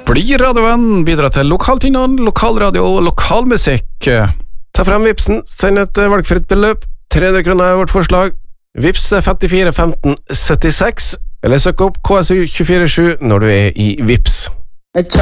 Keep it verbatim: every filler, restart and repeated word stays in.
Bli radiovenn, bidra til lokaltynnene, lokalradio og lokalmusikk. Ta frem Vipsen, send et valgfritt beløp. tre hundre kroner er vårt forslag. Vips er femtifire femten syttiseks, eller søk opp K S U to fire sju når du er i Vips.